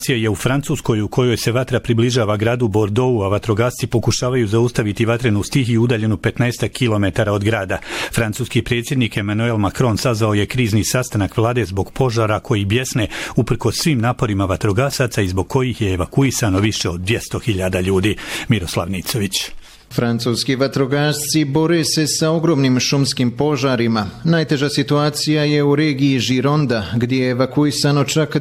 je u Francuskoj u kojoj se vatra približava gradu Bordeaux, a vatrogasci pokušavaju zaustaviti vatrenu stihiju udaljenu 15 km od grada. Francuski predsjednik Emmanuel Macron sazvao je krizni sastanak vlade zbog požara koji bjesne uprkos svim naporima vatrogasaca i zbog kojih je evakuisano više od 200.000 ljudi. Miroslav Nicović. Francuski vatrogasci bore se sa ogromnim šumskim požarima. Najteža situacija je u regiji Gironda, gdje je evakuisano čak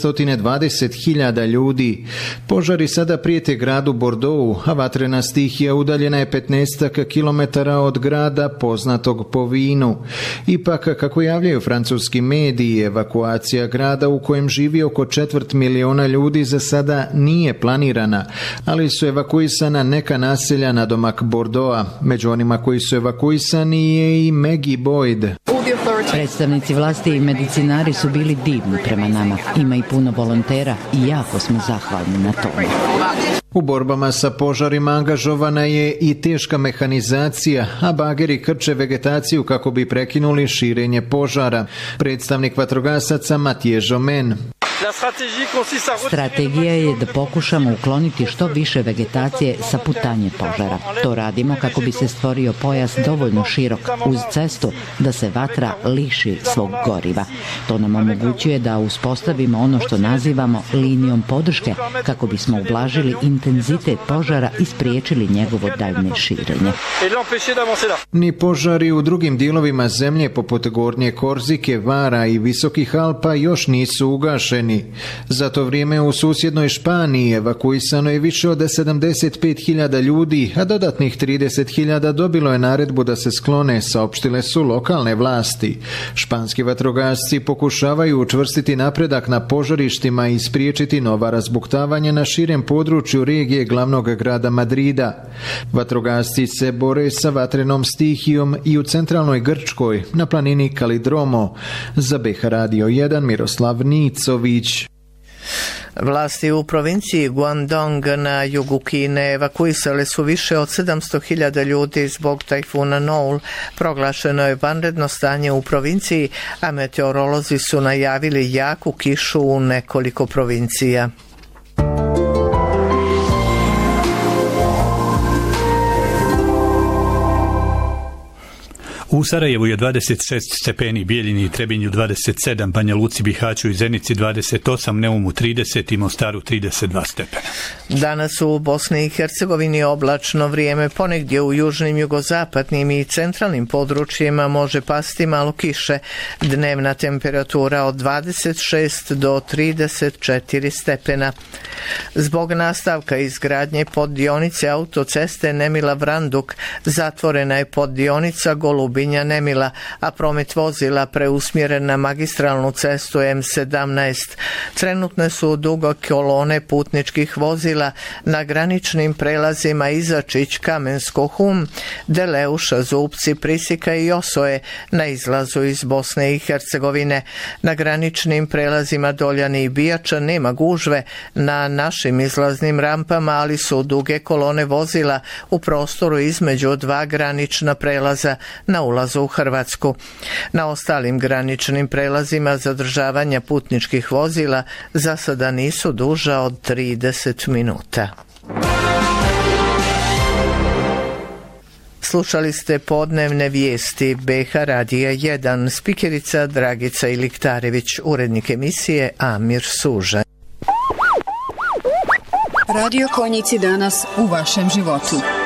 220.000 ljudi. Požari sada prijete gradu Bordeaux, a vatrena stihija udaljena je 15 km od grada poznatog po vinu. Ipak, kako javljaju francuski mediji, evakuacija grada u kojem živi oko 250.000 ljudi za sada nije planirana, ali su evakuisana neka naselja na domak Bordeauxa. Među onima koji su evakuisani je i Maggie Boyd. Predstavnici vlasti i medicinari su bili divni prema nama. Ima i puno volontera i jako smo zahvalni na tome. U borbama sa požarima angažovana je i teška mehanizacija, a bageri krče vegetaciju kako bi prekinuli širenje požara. Predstavnik vatrogasaca Mathieu Jomen. Strategija je da pokušamo ukloniti što više vegetacije sa putanje požara. To radimo kako bi se stvorio pojas dovoljno širok uz cestu da se vatra liši svog goriva. To nam omogućuje da uspostavimo ono što nazivamo linijom podrške kako bismo ublažili intenzitet požara i spriječili njegovo daljnje širenje. Ni požari u drugim dijelovima zemlje poput Gornje Korzike, Vara i Visokih Alpa još nisu ugašeni. Za to vrijeme u susjednoj Španiji evakuisano je više od 75.000 ljudi, a dodatnih 30.000 dobilo je naredbu da se sklone, saopštile su lokalne vlasti. Španski vatrogasci pokušavaju učvrstiti napredak na požarištima i spriječiti nova razbuktavanja na širem području regije glavnog grada Madrida. Vatrogasci se bore sa vatrenom stihijom i u centralnoj Grčkoj, na planini Kalidromo. Za BH Radio 1 Miroslav Nicović. Vlasti u provinciji Guangdong na jugu Kine evakuisale su više od 700.000 ljudi zbog tajfuna Noul. Proglašeno je vanredno stanje u provinciji, a meteorolozi su najavili jaku kišu u nekoliko provincija. U Sarajevu je 26 stepeni, Bijeljini i Trebinju 27, Banja Luci, Bihaću i Zenici 28, Neumu 30 i Mostaru 32 stepena. Danas u Bosni i Hercegovini oblačno vrijeme, ponegdje u južnim, jugozapadnim i centralnim područjima može pasti malo kiše. Dnevna temperatura od 26 do 34 stepena. Zbog nastavka izgradnje poddionice autoceste Nemila-Vranduk zatvorena je poddionica Golubinja-Nemila, a promet vozila preusmjeren na magistralnu cestu M17. Trenutne su dugo kolone putničkih vozila na graničnim prelazima Izačić, Kamensko, Hum, Deleuša, Zupci, Prisika i Osoje na izlazu iz Bosne i Hercegovine. Na graničnim prelazima Doljani i Bijača nema gužve na našim izlaznim rampama, ali su duge kolone vozila u prostoru između dva granična prelaza na ulazu u Hrvatsku. Na ostalim graničnim prelazima zadržavanja putničkih vozila za sada nisu duža od 30 minuta. Slušali ste podnevne vijesti BH Radija 1, spikerica Dragica Iliktarević, urednik emisije Amir Suža. Radio Konjici danas u vašem životu.